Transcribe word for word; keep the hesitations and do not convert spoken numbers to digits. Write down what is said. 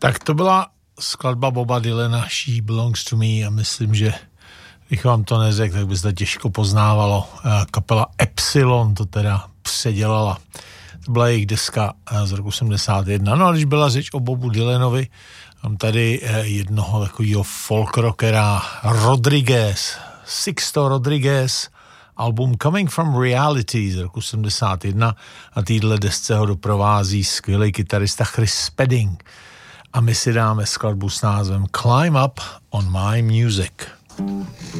Tak to byla skladba Boba Dylana She Belongs to Me a myslím, že bych vám to neřekl, tak by se to těžko poznávalo. Kapela Epsilon to teda předělala. To byla jejich deska z roku sedmdesát jedna. No a když byla řeč o Bobu Dylanovi, mám tady jednoho takového folk rockera Rodriguez, Sixto Rodriguez, album Coming from Reality z roku sedmdesát jedna a týhle desce ho doprovází skvělý kytarista Chris Spedding. A my si dáme skladbu s názvem Climb Up on My Music.